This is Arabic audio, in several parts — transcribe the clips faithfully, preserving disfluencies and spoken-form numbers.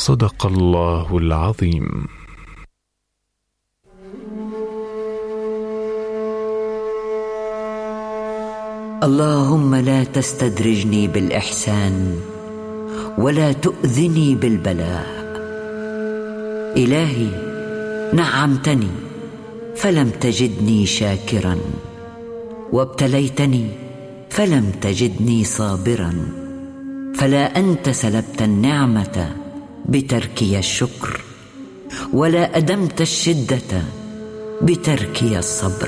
صدق الله العظيم. اللهم لا تستدرجني بالإحسان ولا تؤذني بالبلاء. إلهي، نعمتني فلم تجدني شاكرا، وابتليتني فلم تجدني صابرا، فلا أنت سلبت النعمة بتركي الشكر، ولا أدمت الشدة بتركي الصبر.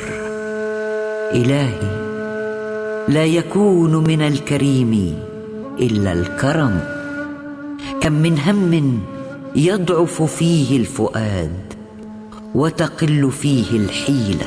إلهي، لا يكون من الكريم إلا الكرم. كم من هم يضعف فيه الفؤاد، وتقل فيه الحيلة،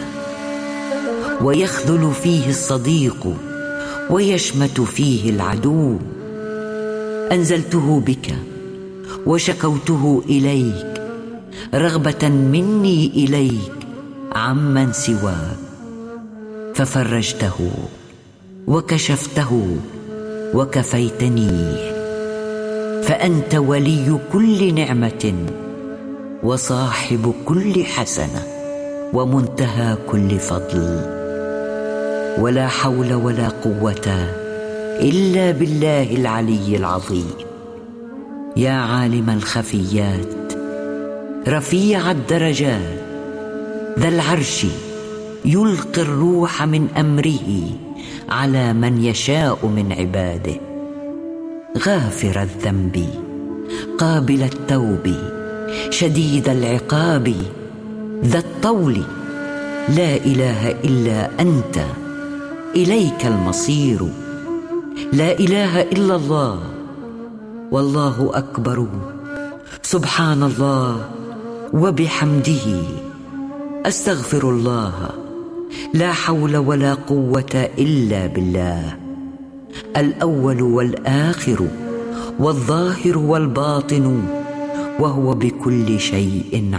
ويخذل فيه الصديق، ويشمت فيه العدو. أنزلته بك وشكوته إليك، رغبة مني إليك عمن سواك، ففرجته وكشفته وكفيتني. فأنت ولي كل نعمة، وصاحب كل حسنة، ومنتهى كل فضل. ولا حول ولا قوة إلا بالله العلي العظيم. يا عالم الخفيات، رفيع الدرجات، ذا العرش، يلقي الروح من أمره على من يشاء من عباده. غافر الذنب، قابل التوب، شديد العقاب، ذا الطول. لا إله إلا أنت، إليك المصير. لا إله إلا الله، والله أكبر. سبحان الله وبحمده، أستغفر الله. لا حول ولا قوة إلا بالله، الأول والآخر والظاهر والباطن، وهو بكل شيء